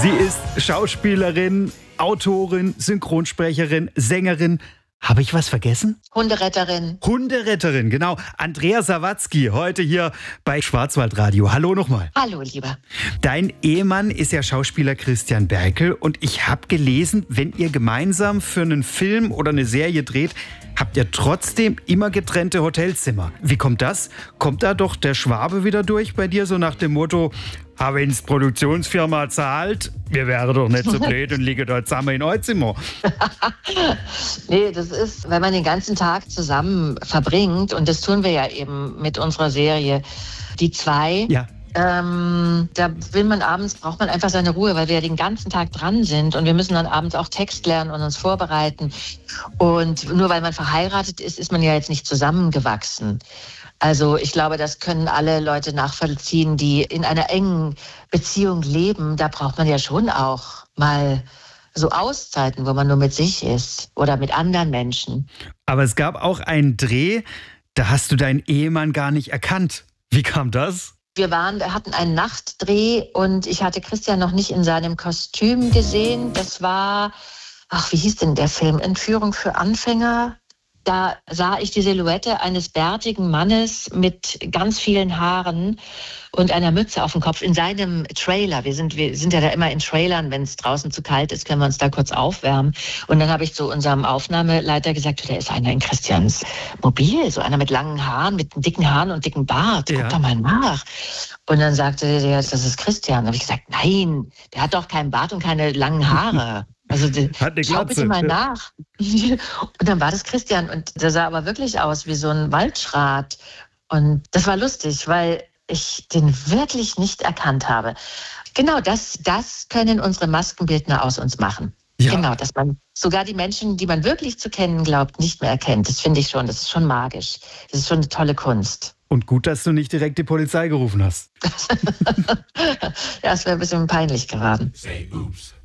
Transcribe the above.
Sie ist Schauspielerin, Autorin, Synchronsprecherin, Sängerin. Habe ich was vergessen? Hunderetterin. Hunderetterin, genau. Andrea Sawatzki, heute hier bei Schwarzwaldradio. Hallo nochmal. Hallo, Lieber. Dein Ehemann ist ja Schauspieler Christian Berkel und ich habe gelesen, wenn ihr gemeinsam für einen Film oder eine Serie dreht, habt ihr trotzdem immer getrennte Hotelzimmer. Wie kommt das? Kommt da doch der Schwabe wieder durch bei dir, so nach dem Motto, habe ins Produktionsfirma zahlt, wir wären doch nicht so blöd und liegen dort zusammen in euer Zimmer. Nee, das ist, wenn man den ganzen Tag zusammen verbringt, und das tun wir ja eben mit unserer Serie, die zwei. Ja. Da braucht man einfach seine Ruhe, weil wir ja den ganzen Tag dran sind und wir müssen dann abends auch Text lernen und uns vorbereiten. Und nur weil man verheiratet ist, ist man ja jetzt nicht zusammengewachsen. Also ich glaube, das können alle Leute nachvollziehen, die in einer engen Beziehung leben. Da braucht man ja schon auch mal so Auszeiten, wo man nur mit sich ist oder mit anderen Menschen. Aber es gab auch einen Dreh, da hast du deinen Ehemann gar nicht erkannt. Wie kam das? Wir hatten einen Nachtdreh und ich hatte Christian noch nicht in seinem Kostüm gesehen. Das war, wie hieß denn der Film? Entführung für Anfänger. Da sah ich die Silhouette eines bärtigen Mannes mit ganz vielen Haaren und einer Mütze auf dem Kopf in seinem Trailer. Wir sind ja da immer in Trailern, wenn es draußen zu kalt ist, können wir uns da kurz aufwärmen. Und dann habe ich zu unserem Aufnahmeleiter gesagt, da ist einer in Christians Mobil, so einer mit langen Haaren, mit dicken Haaren und dicken Bart. Guck doch mal nach. Und dann sagte der, das ist Christian. Da habe ich gesagt, nein, der hat doch keinen Bart und keine langen Haare. Also schau bitte mal nach. Und dann war das Christian und der sah aber wirklich aus wie so ein Waldschrat. Und das war lustig, weil ich den wirklich nicht erkannt habe. Genau, das können unsere Maskenbildner aus uns machen. Ja. Genau, dass man sogar die Menschen, die man wirklich zu kennen glaubt, nicht mehr erkennt. Das finde ich schon, das ist schon magisch. Das ist schon eine tolle Kunst. Und gut, dass du nicht direkt die Polizei gerufen hast. Ja, es wäre ein bisschen peinlich geworden.